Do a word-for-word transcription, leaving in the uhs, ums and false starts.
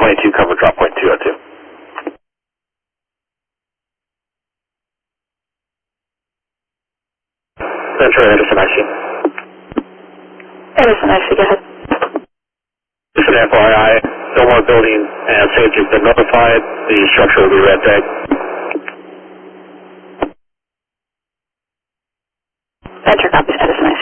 twenty-two, cover drop point two oh two. Ventura, Edison I C. Edison I C, go ahead. Just an F Y I, Fillmore Building and Safety has been notified. The structure will be red tagged.